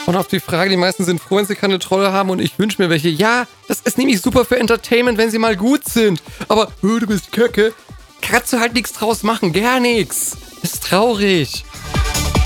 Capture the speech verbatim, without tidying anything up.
Und auf die Frage, die meisten sind froh, wenn sie keine Trolle haben und ich wünsche mir welche. Ja, das ist nämlich super für Entertainment, wenn sie mal gut sind. Aber, oh, du bist Köcke. Kannst du halt nichts draus machen, gar nichts. Ist traurig.